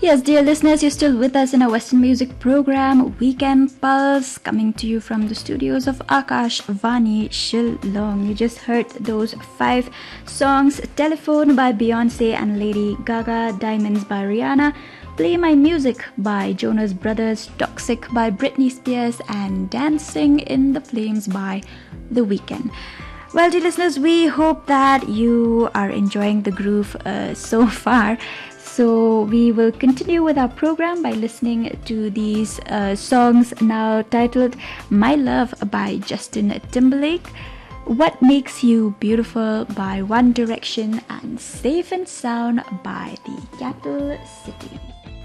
Yes, dear listeners, you're still with us in our Western music program, Weekend Pulse, coming to you from the studios of Akash Vani Shillong. You just heard those 5 songs: Telephone by Beyonce and Lady Gaga, Diamonds by Rihanna, Play My Music by Jonas Brothers, Toxic by Britney Spears, and Dancing in the Flames by The Weeknd. Well, dear listeners, we hope that you are enjoying the groove so far. So we will continue with our program by listening to these songs now titled My Love by Justin Timberlake, What Makes You Beautiful by One Direction, and Safe and Sound by the Capital City.